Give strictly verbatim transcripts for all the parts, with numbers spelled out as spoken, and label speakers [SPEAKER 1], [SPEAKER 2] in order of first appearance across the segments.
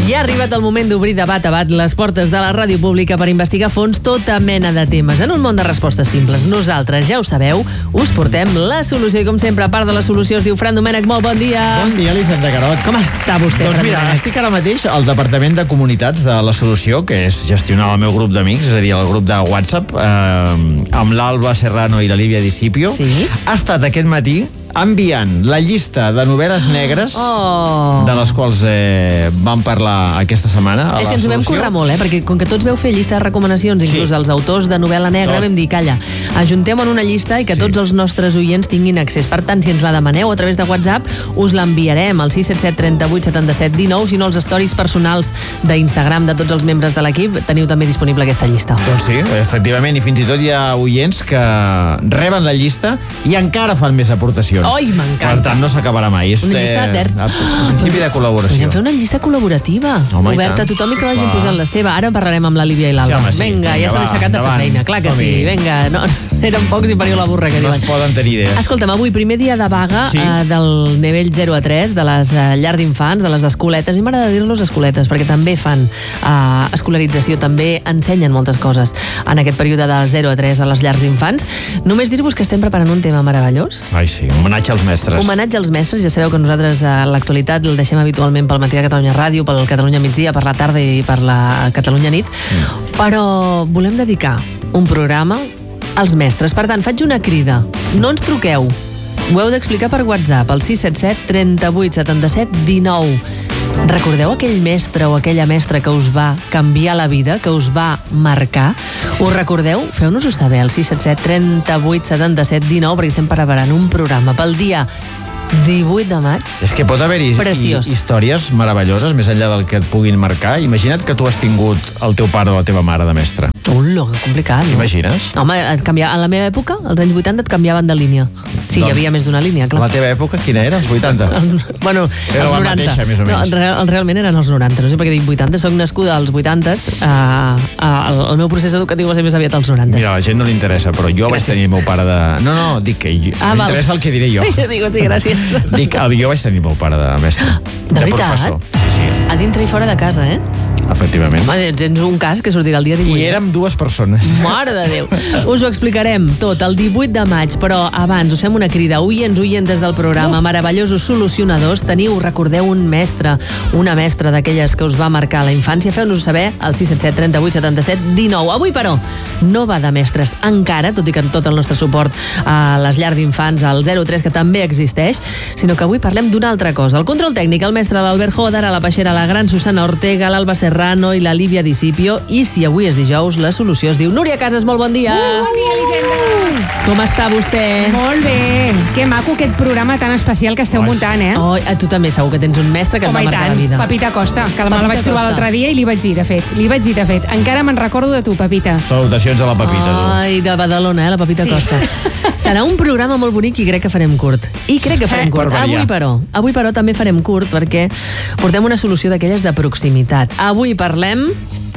[SPEAKER 1] Ja ha arribat el moment d'obrir de bat a bat les portes de la ràdio pública per investigar a fons tota mena de temes. En un món de respostes simples, nosaltres, ja ho sabeu, us portem la solució. I com sempre, a part de la solució, es diu Fran Domènech. Molt bon dia.
[SPEAKER 2] Bon dia, Elisenda Carot.
[SPEAKER 1] Com està vostè,
[SPEAKER 2] Doncs
[SPEAKER 1] Fran
[SPEAKER 2] mira,
[SPEAKER 1] Domènech?
[SPEAKER 2] estic ara mateix al Departament de Comunitats de la Solució, que és gestionar el meu grup d'amics, és a dir, el grup de WhatsApp, eh, amb l'Alba Serrano i la Lívia Discipio.
[SPEAKER 1] Sí.
[SPEAKER 2] Ha estat aquest matí enviant la llista de novel·les negres
[SPEAKER 1] Oh.
[SPEAKER 2] de les quals eh, vam parlar aquesta setmana a
[SPEAKER 1] És
[SPEAKER 2] la
[SPEAKER 1] que ens ho vam
[SPEAKER 2] Solució.
[SPEAKER 1] currar molt, eh? Perquè com que tots veu fer llista de recomanacions, inclús
[SPEAKER 2] Sí.
[SPEAKER 1] els autors de novel·la negra,
[SPEAKER 2] Tot.
[SPEAKER 1] vam dir, calla, ajuntem en una llista i que
[SPEAKER 2] Sí.
[SPEAKER 1] tots els nostres oients tinguin accés. Per tant, si ens la demaneu a través de WhatsApp, us l'enviarem al sis set set, trenta vuit, setanta set, dinou. Si no, els stories personals d'Instagram de tots els membres de l'equip, teniu també disponible aquesta llista.
[SPEAKER 2] Doncs sí, efectivament, i fins i tot hi ha oients que reben la llista i encara fan més aportacions.
[SPEAKER 1] Oi, m'encanta.
[SPEAKER 2] Per tant, no s'acabarà mai. És
[SPEAKER 1] Una llista de ter-
[SPEAKER 2] a principi de col·laboració.
[SPEAKER 1] Podríem fer una llista col·laborativa,
[SPEAKER 2] Home, i
[SPEAKER 1] oberta a
[SPEAKER 2] tant.
[SPEAKER 1] tothom i que vagin
[SPEAKER 2] Clar.
[SPEAKER 1] posant la seva. Ara en parlarem amb la Lívia i l'Alba.
[SPEAKER 2] Sí, home, sí.
[SPEAKER 1] Vinga,
[SPEAKER 2] Vinga,
[SPEAKER 1] ja s'han
[SPEAKER 2] va,
[SPEAKER 1] aixecat de fer
[SPEAKER 2] endavant.
[SPEAKER 1] feina. Clar que sí,
[SPEAKER 2] Som-hi.
[SPEAKER 1] vinga. No, eren pocs i pariu la burra, que
[SPEAKER 2] No
[SPEAKER 1] diuen.
[SPEAKER 2] es poden tenir idees.
[SPEAKER 1] Escolta'm, avui primer dia de vaga
[SPEAKER 2] Sí.
[SPEAKER 1] eh, del nivell zero a tres, de les eh, llars d'infants, de les escoletes, i m'agrada dir-los escoletes, perquè també fan eh, escolarització, també ensenyen moltes coses en aquest període de zero a tres a les llars d'infants. Només dir-vos que estem preparant un tema meravellós.
[SPEAKER 2] Ai, sí, homenatge als mestres.
[SPEAKER 1] Homenatge als mestres, ja sabeu que nosaltres a l'actualitat el deixem habitualment pel matí de Catalunya Ràdio, pel Catalunya Migdia, per la tarda i per la Catalunya Nit, mm. però volem dedicar un programa als mestres. Per tant, faig una crida. No ens truqueu. Ho heu d'explicar per WhatsApp, al sis set set, trenta vuit, setanta set, dinou. Recordeu aquell mestre o aquella mestra que us va canviar la vida, que us va marcar? Us recordeu? Feu-nos-ho saber al sis set set, trenta vuit, setanta set, dinou, perquè estem preparant un programa pel dia divuit de maig.
[SPEAKER 2] És que pot haver-hi
[SPEAKER 1] Preciós.
[SPEAKER 2] històries meravelloses més enllà del que et puguin marcar. Imagina't que tu has tingut el teu pare o la teva mare de mestre.
[SPEAKER 1] Ullo, que complicat, no?
[SPEAKER 2] Imagines?
[SPEAKER 1] Home, et canvia... a la meva època, als anys vuitanta, et canviaven de línia. Sí,
[SPEAKER 2] Doncs,
[SPEAKER 1] hi havia més d'una línia, clar.
[SPEAKER 2] La teva època, quina era? Els vuitanta?
[SPEAKER 1] Bueno,
[SPEAKER 2] Era
[SPEAKER 1] els
[SPEAKER 2] la
[SPEAKER 1] noranta.
[SPEAKER 2] mateixa, més o
[SPEAKER 1] No,
[SPEAKER 2] menys.
[SPEAKER 1] real, realment eren els noranta, no sé per què dic vuitanta, soc nascuda als vuitantes, uh, uh, el, el meu procés educatiu va ser més aviat als noranta.
[SPEAKER 2] Mira, a la gent no li interessa, però jo
[SPEAKER 1] Gràcies.
[SPEAKER 2] vaig tenir el meu pare de... No, no, dic que jo...
[SPEAKER 1] Ah, val.
[SPEAKER 2] M'interessa el que diré jo.
[SPEAKER 1] Digo, sí, gràcies.
[SPEAKER 2] Dic, el, jo vaig tenir el meu pare de mestre.
[SPEAKER 1] De veritat?
[SPEAKER 2] professor. Sí, sí,
[SPEAKER 1] A dintre i fora de casa, eh?
[SPEAKER 2] efectivament.
[SPEAKER 1] Home, ets, ets un cas que sortirà el dia divuit.
[SPEAKER 2] I érem dues persones.
[SPEAKER 1] Mare de Déu. Us ho explicarem tot el divuit de maig, però abans us fem una crida. Oients, oientes del programa, meravellosos solucionadors, teniu, recordeu, un mestre, una mestra d'aquelles que us va marcar la infància. Feu-nos saber al sis set set, trenta vuit, setanta set, dinou. Avui, però, no va de mestres encara, tot i que tot el nostre suport a les llars d'infants, al zero tres, que també existeix, sinó que avui parlem d'una altra cosa. El control tècnic, el mestre l'Albert Joder, a la Peixera, la gran Susana Ortega, l'Alba Serrano i la Lívia Discipio, i si avui és dijous, la solució es diu Núria Casas. Molt bon dia.
[SPEAKER 3] Uh, bon dia, Elisenda.
[SPEAKER 1] Com està vostè?
[SPEAKER 3] Molt bé. Que maco aquest programa tan especial que esteu
[SPEAKER 2] Oi.
[SPEAKER 3] muntant, eh?
[SPEAKER 1] Oh, a tu també segur que tens un mestre que et
[SPEAKER 3] Home,
[SPEAKER 1] va
[SPEAKER 3] i
[SPEAKER 1] marcar
[SPEAKER 3] tant.
[SPEAKER 1] la vida.
[SPEAKER 3] Pepita Costa, que me
[SPEAKER 1] Pepita
[SPEAKER 3] la vaig trobar
[SPEAKER 1] Costa.
[SPEAKER 3] l'altre dia i li vaig dir, de fet. Li vaig dir, de fet. Encara me'n recordo de tu, Pepita.
[SPEAKER 2] Salutacions a la Pepita, tu.
[SPEAKER 1] Ai, de Badalona, eh, la Pepita
[SPEAKER 3] Sí.
[SPEAKER 1] Costa. Serà un programa molt bonic i crec que farem curt. I crec que farem
[SPEAKER 3] Eh,
[SPEAKER 1] curt.
[SPEAKER 2] per variar.
[SPEAKER 1] Avui, però, avui, però, també farem curt perquè portem una solució d'aquelles de proximitat. Avui parlem...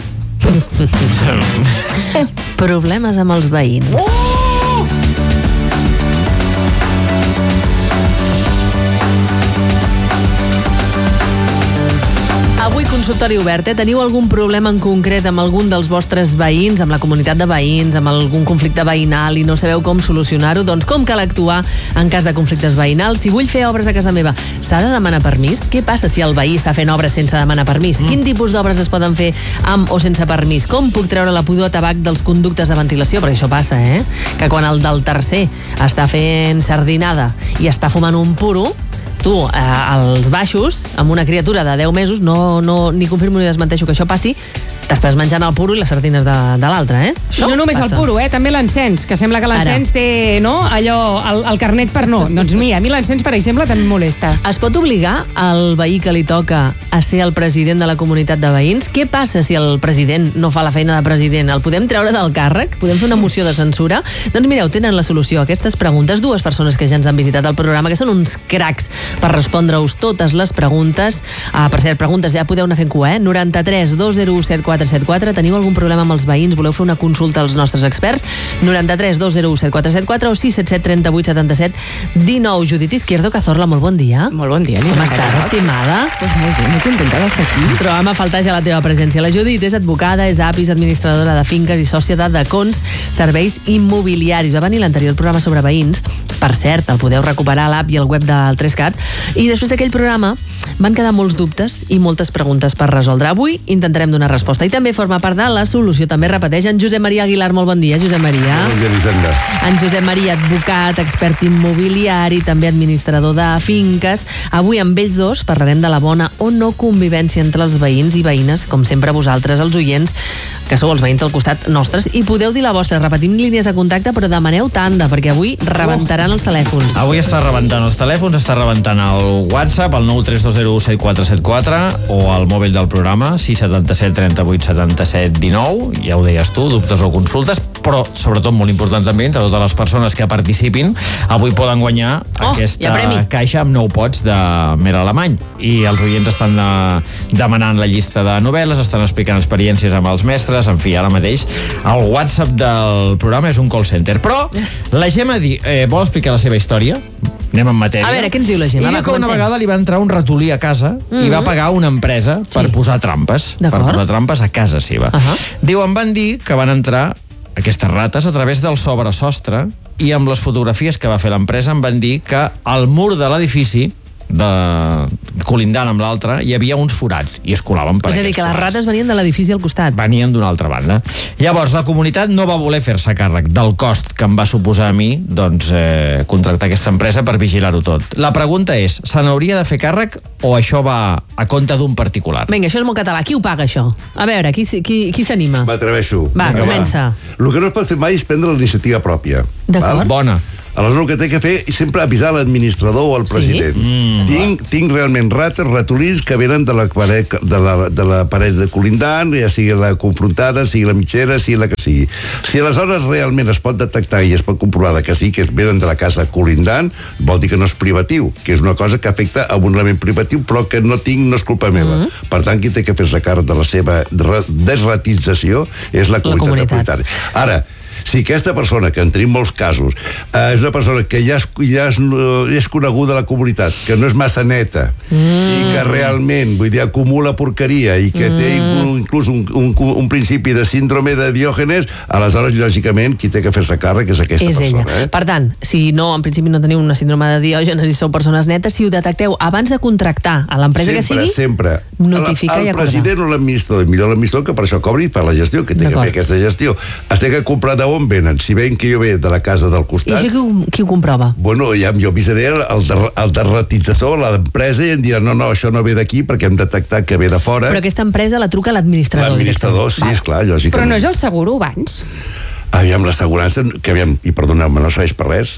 [SPEAKER 1] Problemes amb els veïns. Avui consultori obert, eh? Teniu algun problema en concret amb algun dels vostres veïns, amb la comunitat de veïns, amb algun conflicte veïnal i no sabeu com solucionar-ho? Doncs com cal actuar en cas de conflictes veïnals? Si vull fer obres a casa meva, s'ha de demanar permís? Què passa si el veí està fent obres sense demanar permís? Mm. Quin tipus d'obres es poden fer amb o sense permís? Com puc treure la pudor a tabac dels conductes de ventilació? Perquè això passa, eh? Que quan el del tercer està fent sardinada i està fumant un puro, tu, eh, als baixos, amb una criatura de deu mesos, no, no, ni confirmo ni desmenteixo que això passi, t'estàs menjant el puro i les sardines de, de l'altre, eh?
[SPEAKER 3] I no només
[SPEAKER 1] passa.
[SPEAKER 3] el puro, eh? També l'encens, que sembla que l'encens té, no?, allò, el, el carnet per no. Doncs mira, a mi l'encens, per exemple, també em molesta.
[SPEAKER 1] Es pot obligar al veí que li toca a ser el president de la comunitat de veïns? Què passa si el president no fa la feina de president? El podem treure del càrrec? Podem fer una moció de censura? Doncs mireu, tenen la solució a aquestes preguntes dues persones que ja ens han visitat al programa, que són uns cracs per respondre-us totes les preguntes. Ah, per cert, preguntes ja podeu anar fent cua, eh? noranta-tres dos zero u set quatre set quatre. Teniu algun problema amb els veïns? Voleu fer una consulta als nostres experts? noranta-tres dos zero u set quatre set quatre o sis set set tres vuit set set un nou. Judit Izquierdo Cazorla, molt bon dia.
[SPEAKER 3] Molt bon dia, Lisa.
[SPEAKER 1] Com estàs, estimada?
[SPEAKER 3] Pues molt bé, molt contenta d'estar aquí.
[SPEAKER 1] Trobam a faltar ja la teva presència. La Judit és advocada, és A P I, és administradora de finques i sòcia de Decons Serveis Immobiliaris. Va venir l'anterior programa sobre veïns. Per cert, el podeu recuperar a l'app i al web del tres cat. I després d'aquell programa van quedar molts dubtes i moltes preguntes per resoldre. Avui intentarem donar resposta. I també forma part de la solució. També repeteix en Josep Maria Aguilar. Molt bon dia, Josep Maria.
[SPEAKER 4] Bon dia, Elisenda.
[SPEAKER 1] En Josep Maria, advocat, expert immobiliari, també administrador de finques. Avui amb ells dos parlarem de la bona o no convivència entre els veïns i veïnes, com sempre vosaltres, els oients, que sou els veïns del costat nostres, i podeu dir la vostra. Repetim línies de contacte, però demaneu tanda, perquè avui rebentaran els telèfons.
[SPEAKER 2] Avui està rebentant els telèfons, està rebentant el WhatsApp, el nou tres dos zero u set quatre set quatre, o el mòbil del programa, sis set set tres vuit set set un nou. Ja ho deies tu, dubtes o consultes, però sobretot molt important també, entre totes les persones que participin, avui poden guanyar
[SPEAKER 1] Oh,
[SPEAKER 2] aquesta
[SPEAKER 1] hi ha
[SPEAKER 2] caixa amb nou pots de Mer Alemany. I els oients estan de, demanant la llista de novel·les, estan explicant experiències amb els mestres, en fi, ara mateix el WhatsApp del programa és un call center. Però la Gemma di, eh, vol explicar la seva història? Anem en matèria.
[SPEAKER 1] A veure, què ens diu la Gemma?
[SPEAKER 2] I
[SPEAKER 1] Va,
[SPEAKER 2] diu que una
[SPEAKER 1] comencem.
[SPEAKER 2] vegada li va entrar un ratolí a casa mm-hmm. i va pagar una empresa per
[SPEAKER 1] Sí.
[SPEAKER 2] posar trampes. Per
[SPEAKER 1] D'acord.
[SPEAKER 2] posar trampes a casa seva.
[SPEAKER 1] Uh-huh.
[SPEAKER 2] Diu, em van dir que van entrar aquestes rates a través del sobresostre i amb les fotografies que va fer l'empresa em van dir que al mur de l'edifici de colindant amb l'altre hi havia uns forats i es colaven per
[SPEAKER 1] És a dir,
[SPEAKER 2] aquests
[SPEAKER 1] que les
[SPEAKER 2] forats.
[SPEAKER 1] rates venien de l'edifici al costat.
[SPEAKER 2] Venien d'una altra banda. Llavors, la comunitat no va voler fer-se càrrec del cost que em va suposar a mi doncs, eh, contractar aquesta empresa per vigilar-ho tot. La pregunta és, se n'hauria de fer càrrec o això va a compte d'un particular?
[SPEAKER 1] Vinga, això és molt català. Qui ho paga, això? A veure, qui, qui, qui s'anima?
[SPEAKER 4] M'atreveixo.
[SPEAKER 1] Va,
[SPEAKER 4] Vinga,
[SPEAKER 1] comença.
[SPEAKER 4] El que no es pot fer mai és prendre la iniciativa pròpia.
[SPEAKER 1] D'acord.
[SPEAKER 4] val?
[SPEAKER 2] Bona.
[SPEAKER 4] Aleshores, el que té que fer és sempre avisar l'administrador o el
[SPEAKER 1] Sí.
[SPEAKER 4] president.
[SPEAKER 2] Mm,
[SPEAKER 4] tinc, tinc realment rates, ratolins que venen de la paret, de la, de la paret de colindant, ja sigui la confrontada, sigui la mitgera, sigui la que sigui. Si aleshores realment es pot detectar i es pot comprovar que sí, que venen de la casa colindant, vol dir que no és privatiu, que és una cosa que afecta a un element privatiu, però que no tinc, no és culpa meva. Mm -hmm. Per tant, qui té que fer-se càrrec de la seva desratització és la comunitat,
[SPEAKER 1] comunitat.
[SPEAKER 4] de propietaris. Ara, si aquesta persona, que en tenim molts casos, eh, és una persona que ja és, ja és, eh, és coneguda a la comunitat, que no és massa neta, mm. i que realment, vull dir, acumula porqueria i que mm. té inclús un, un, un principi de síndrome de Diògenes, aleshores, lògicament, qui té que fer-se càrrec és aquesta
[SPEAKER 1] És
[SPEAKER 4] persona.
[SPEAKER 1] ella.
[SPEAKER 4] Eh?
[SPEAKER 1] Per tant, si no, en principi no teniu una síndrome de Diògenes i sou persones netes, si ho detecteu abans de contractar a l'empresa que sigui,
[SPEAKER 4] sempre.
[SPEAKER 1] notificar
[SPEAKER 4] el,
[SPEAKER 1] i
[SPEAKER 4] el
[SPEAKER 1] acordar.
[SPEAKER 4] president o l'administrador, millor l'administrador, que per això cobri per la gestió, que té que
[SPEAKER 1] D'acord.
[SPEAKER 4] fer aquesta gestió. Es té que comprar de on venen. Si veuen que jo ve de la casa del
[SPEAKER 1] I
[SPEAKER 4] costat...
[SPEAKER 1] això qui ho, qui ho comprova?
[SPEAKER 4] Bueno, ja, jo avisaré el, el, de, el derratitzador, l'empresa, i em dirà, no, no, això no ve d'aquí perquè hem detectat que ve de fora.
[SPEAKER 1] Però aquesta empresa la truca l'administrador.
[SPEAKER 4] L'administrador, sí,
[SPEAKER 1] Val.
[SPEAKER 4] esclar, lògicament.
[SPEAKER 3] Però no és el seguro abans?
[SPEAKER 4] Aviam, l'assegurança, que aviam, i perdoneu-me, no serveix per res.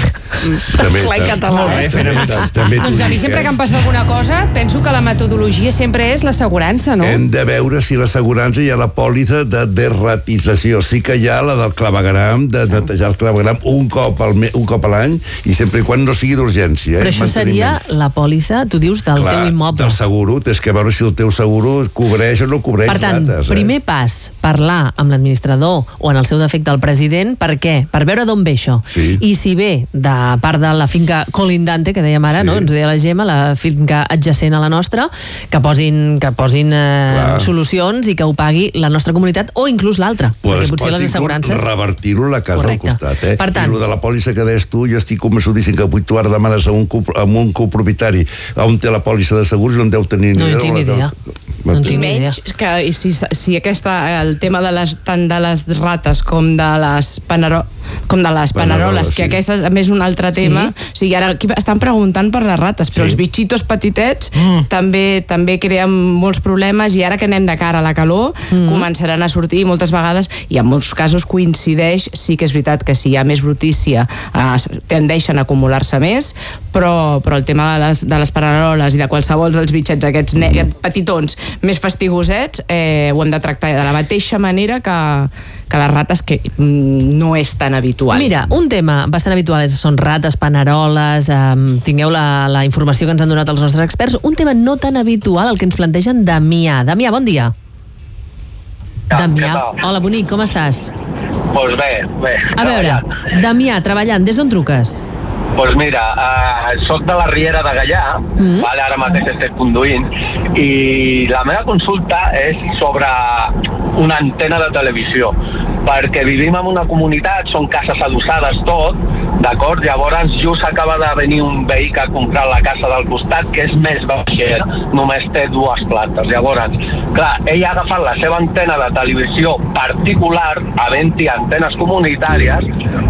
[SPEAKER 4] també,
[SPEAKER 3] Clar, en català.
[SPEAKER 4] també,
[SPEAKER 2] Molt bé, fent
[SPEAKER 4] també,
[SPEAKER 2] amics.
[SPEAKER 4] també t'ho
[SPEAKER 3] Doncs a mi
[SPEAKER 4] dic,
[SPEAKER 3] sempre
[SPEAKER 4] eh?
[SPEAKER 3] que em passa alguna cosa, penso que la metodologia sempre és l'assegurança, no?
[SPEAKER 4] Hem de veure si l'assegurança hi ha la pòlissa de derratització. Sí que hi ha la del clavegram, de netejar el clavegram un cop, al me, un cop a l'any, i sempre i quan no sigui d'urgència.
[SPEAKER 1] Però
[SPEAKER 4] Eh?
[SPEAKER 1] això seria la pòlissa, tu dius, del
[SPEAKER 4] Clar,
[SPEAKER 1] teu immoble.
[SPEAKER 4] del seguro, tens que veure si el teu seguro cobreix o no cobreix
[SPEAKER 1] Per tant,
[SPEAKER 4] rates.
[SPEAKER 1] primer
[SPEAKER 4] eh?
[SPEAKER 1] pas, parlar amb l'administrador o en el seu defecte el president. Per què? Per veure d'on ve això.
[SPEAKER 4] Sí.
[SPEAKER 1] I si ve de part de la finca colindante, que dèiem ara,
[SPEAKER 4] Sí.
[SPEAKER 1] no? Ens ho deia la Gemma, la finca adjacent a la nostra, que posin, que posin eh,
[SPEAKER 4] Clar.
[SPEAKER 1] solucions i que ho pagui la nostra comunitat o inclús l'altra.
[SPEAKER 4] Pues
[SPEAKER 1] Perquè potser
[SPEAKER 4] pots
[SPEAKER 1] les assegurances...
[SPEAKER 4] revertir-ho a la casa
[SPEAKER 1] Correcte.
[SPEAKER 4] al costat. Eh?
[SPEAKER 1] Per tant-
[SPEAKER 4] I lo de la pòlissa que deies tu, jo estic convençudíssim que avui tu ara demanes a un, co- a un copropietari on té la pòlissa de segurs no en deu tenir
[SPEAKER 1] No
[SPEAKER 4] ni
[SPEAKER 1] en tinc ni idea. No en tinc ni idea.
[SPEAKER 5] Menys que si, si aquesta, el tema de les, tant de les rates com de les panero, com de les paneroles,
[SPEAKER 4] Paneroles,
[SPEAKER 5] que
[SPEAKER 4] sí.
[SPEAKER 5] aquesta també és un altre tema. O sigui, ara aquí estan preguntant per les rates, però
[SPEAKER 4] Sí.
[SPEAKER 5] els bitxitos petitets mm. també també creen molts problemes, i ara que anem de cara a la calor mm. començaran a sortir moltes vegades, i en molts casos coincideix, sí que és veritat que si hi ha més brutícia eh, tendeixen a acumular-se més, però, però el tema de les, de les paneroles i de qualsevol dels bitxets aquests ne- petitons més fastigosets eh, ho hem de tractar de la mateixa manera que, que les rates, que mm, no és tan habitual.
[SPEAKER 1] Mira, un tema bastant habitual és, són rates, paneroles, eh, tingueu la, la informació que ens han donat els nostres experts. Un tema no tan habitual, el que ens plantegen Damià. Damià, bon dia.
[SPEAKER 6] Ja,
[SPEAKER 1] Damià, hola, bonic, com estàs?
[SPEAKER 6] Doncs pues bé, bé.
[SPEAKER 1] A veure, Damià, treballant, des d'on truques?
[SPEAKER 6] Doncs pues mira, uh, soc de la Riera de Gaià, mm. vale, ara mateix estic conduint, i la meva consulta és sobre una antena de televisió, perquè vivim en una comunitat, són cases adossades tot, d'acord? Llavors just acaba de venir un veí que ha comprat la casa del costat, que és més baixera, només té dues plantes. Llavors, clar, ell ha agafat la seva antena de televisió particular, havent-hi antenes comunitàries,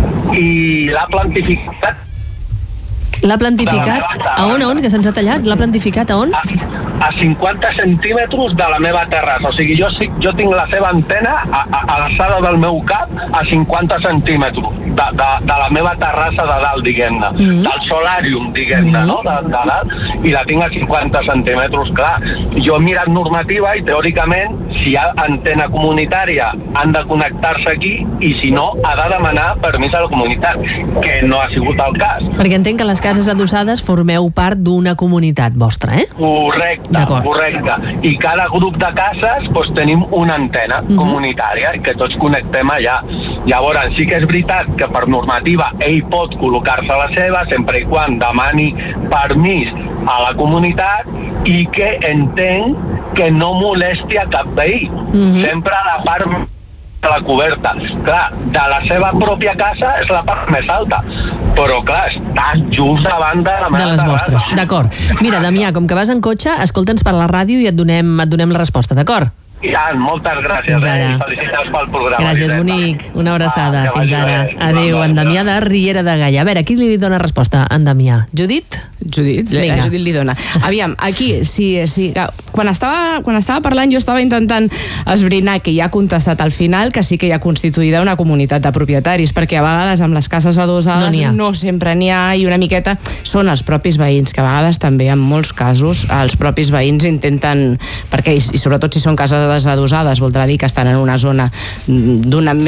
[SPEAKER 6] i l'ha plantificat.
[SPEAKER 1] L'ha plantificat? A on, a on, que se'ns ha tallat? L'ha plantificat a on?
[SPEAKER 6] A, a cinquanta centímetres de la meva terrassa. O sigui, jo, jo tinc la seva antena a, a, a l'alçada del meu cap a cinquanta centímetres de, de, de la meva terrassa de dalt, diguem-ne. Mm. Del solàrium, diguem-ne, mm. no? De, de dalt. I la tinc a cinquanta centímetres, clar. Jo he mirat normativa i, teòricament, si hi ha antena comunitària, han de connectar-se aquí i, si no, ha de demanar permís a la comunitat, que no ha sigut el cas.
[SPEAKER 1] Perquè entenc que les cases adossades formeu part d'una comunitat vostra, eh?
[SPEAKER 6] Correcte, correcte. I cada grup de cases doncs, tenim una antena mm-hmm. comunitària que tots connectem allà. Llavors, sí que és veritat que per normativa ell pot col·locar-se la seva sempre i quan demani permís a la comunitat i que entenc que no molesti a cap veí. Mm-hmm. Sempre a la part de la coberta. Clar, de la seva pròpia casa és la part més alta, però clar, està just davant de la meva
[SPEAKER 1] de les vostres, d'acord. Mira, Damià, com que vas en cotxe, escolta'ns per la ràdio i et donem, et donem la resposta, d'acord?
[SPEAKER 6] Ja, moltes gràcies, eh? I felicitats pel programa.
[SPEAKER 1] Gràcies, bonic. Una abraçada.
[SPEAKER 6] Ah,
[SPEAKER 1] Fins ara. Adéu, en Damià de Riera de Gaià. A veure, qui li dona resposta? En Damià. Judit?
[SPEAKER 5] Judit,
[SPEAKER 1] Vinga.
[SPEAKER 5] Judit li dona. Aviam, aquí, sí, sí, quan estava, quan estava parlant jo estava intentant esbrinar que ja ha contestat al final que sí que hi ha constituïda una comunitat de propietaris, perquè a vegades amb les cases adossades no, no sempre n'hi ha, i una miqueta són els propis veïns, que a vegades també en molts casos els propis veïns intenten, perquè i sobretot si són cases adossades voldrà dir que estan en una zona d'una